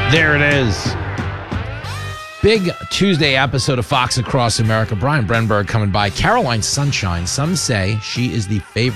There it is. Big Tuesday episode of Fox Across America. Brian Brenberg coming by. Caroline Sunshine. Some say she is the favorite